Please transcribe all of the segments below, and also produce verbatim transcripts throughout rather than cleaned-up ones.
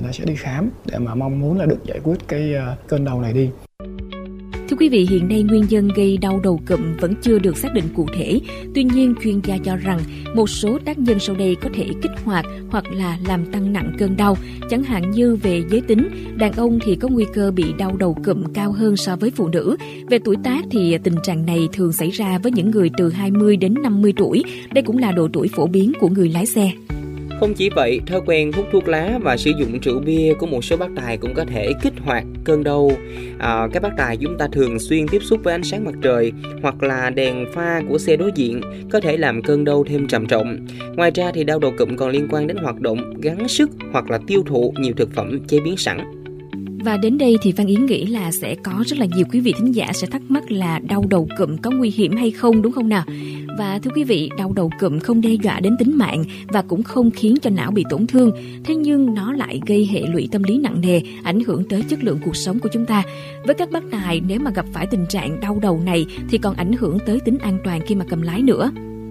ta sẽ đi khám để mà mong muốn là được giải quyết cái uh, cơn đau này đi. Thưa quý vị, hiện nay nguyên nhân gây đau đầu cụm vẫn chưa được xác định cụ thể. Tuy nhiên, chuyên gia cho rằng một số tác nhân sau đây có thể kích hoạt hoặc là làm tăng nặng cơn đau. Chẳng hạn như về giới tính, đàn ông thì có nguy cơ bị đau đầu cụm cao hơn so với phụ nữ. Về tuổi tác thì tình trạng này thường xảy ra với những người từ hai mươi đến năm mươi tuổi. Đây cũng là độ tuổi phổ biến của người lái xe. Không chỉ vậy, thói quen hút thuốc lá và sử dụng rượu bia của một số bác tài cũng có thể kích hoạt cơn đau. À, các bác tài chúng ta thường xuyên tiếp xúc với ánh sáng mặt trời hoặc là đèn pha của xe đối diện có thể làm cơn đau thêm trầm trọng. Ngoài ra thì đau đầu cụm còn liên quan đến hoạt động gắng sức hoặc là tiêu thụ nhiều thực phẩm chế biến sẵn. Và đến đây thì Văn Yến nghĩ là sẽ có rất là nhiều quý vị thính giả sẽ thắc mắc là đau đầu cụm có nguy hiểm hay không, đúng không nào? Và thưa quý vị, đau đầu cụm không đe dọa đến tính mạng và cũng không khiến cho não bị tổn thương. Thế nhưng nó lại gây hệ lụy tâm lý nặng nề, ảnh hưởng tới chất lượng cuộc sống của chúng ta. Với các bác tài, nếu mà gặp phải tình trạng đau đầu này thì còn ảnh hưởng tới tính an toàn khi mà cầm lái nữa.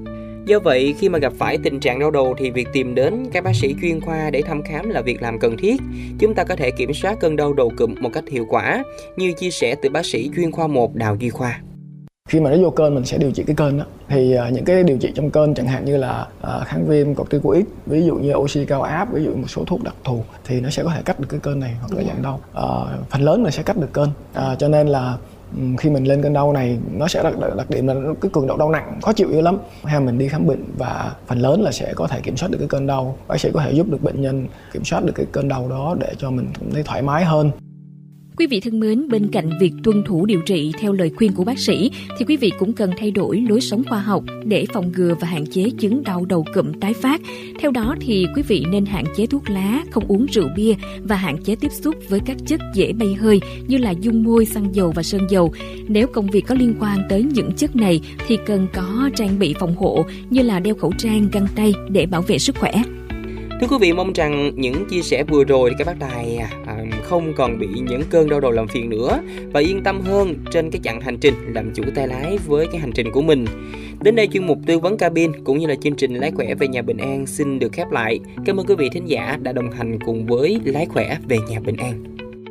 Do vậy, khi mà gặp phải tình trạng đau đầu thì việc tìm đến các bác sĩ chuyên khoa để thăm khám là việc làm cần thiết. Chúng ta có thể kiểm soát cơn đau đầu cụm một cách hiệu quả, như chia sẻ từ bác sĩ chuyên khoa một Đào Duy Khoa. Khi mà nó vô cơn mình sẽ điều trị cái cơn đó. Thì uh, những cái điều trị trong cơn chẳng hạn như là uh, kháng viêm, corticoid, ví dụ như oxy cao áp, ví dụ một số thuốc đặc thù thì nó sẽ có thể cắt được cái cơn này hoặc là giảm đau. Uh, phần lớn là sẽ cắt được cơn. Uh, cho nên là um, khi mình lên cơn đau này nó sẽ đặc, đặc điểm là cái cường độ đau nặng, khó chịu dữ lắm. Hay mình đi khám bệnh và phần lớn là sẽ có thể kiểm soát được cái cơn đau. Bác sĩ có thể giúp được bệnh nhân kiểm soát được cái cơn đau đó để cho mình thấy thoải mái hơn. Quý vị thân mến, bên cạnh việc tuân thủ điều trị theo lời khuyên của bác sĩ, thì quý vị cũng cần thay đổi lối sống khoa học để phòng ngừa và hạn chế chứng đau đầu cụm tái phát. Theo đó thì quý vị nên hạn chế thuốc lá, không uống rượu bia và hạn chế tiếp xúc với các chất dễ bay hơi như là dung môi, xăng dầu và sơn dầu. Nếu công việc có liên quan tới những chất này thì cần có trang bị phòng hộ như là đeo khẩu trang, găng tay để bảo vệ sức khỏe. Thưa quý vị, mong rằng những chia sẻ vừa rồi thì các bác tài à, không còn bị những cơn đau đầu làm phiền nữa và yên tâm hơn trên cái chặng hành trình làm chủ tay lái với cái hành trình của mình. Đến đây chuyên mục tư vấn cabin cũng như là chương trình Lái Khỏe về nhà bình an xin được khép lại. Cảm ơn quý vị thính giả đã đồng hành cùng với Lái Khỏe về nhà bình an.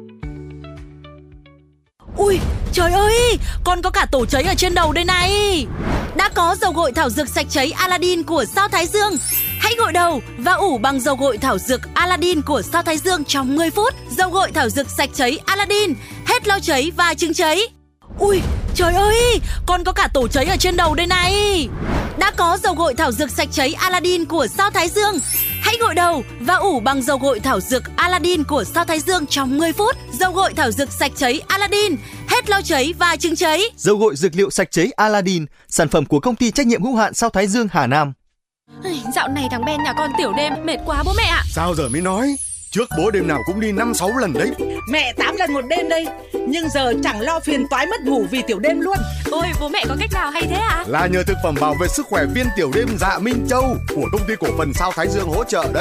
Ui, trời ơi, còn có cả tổ cháy ở trên đầu đây này. Đã có dầu gội thảo dược sạch cháy Aladdin của Sao Thái Dương. Hãy gội đầu và ủ bằng dầu gội thảo dược Aladdin của Sao Thái Dương trong mười phút. Dầu gội thảo dược sạch cháy Aladdin, hết lau cháy và chứng cháy. Ui, trời ơi, còn có cả tổ cháy ở trên đầu đây này. Đã có dầu gội thảo dược sạch cháy Aladdin của Sao Thái Dương. Hãy gội đầu và ủ bằng dầu gội thảo dược Aladdin của Sao Thái Dương trong mười phút. Dầu gội thảo dược sạch cháy Aladdin, hết lau cháy và chứng cháy. Dầu gội dược liệu sạch cháy Aladdin, sản phẩm của công ty trách nhiệm hữu hạn Sao Thái Dương Hà Nam. Dạo này thằng Ben nhà con tiểu đêm mệt quá bố mẹ ạ. Sao giờ mới nói? Trước bố đêm nào cũng đi năm sáu lần đấy. Mẹ tám lần một đêm đây. Nhưng giờ chẳng lo phiền toái mất ngủ vì tiểu đêm luôn. Ôi bố mẹ có cách nào hay thế ạ? Là nhờ thực phẩm bảo vệ sức khỏe viên tiểu đêm Dạ Minh Châu của công ty cổ phần Sao Thái Dương hỗ trợ đấy.